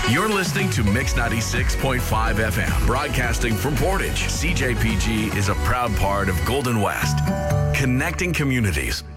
You're listening to Mix 96.5 FM, broadcasting from Portage. CJPG is a proud part of Golden West, connecting communities.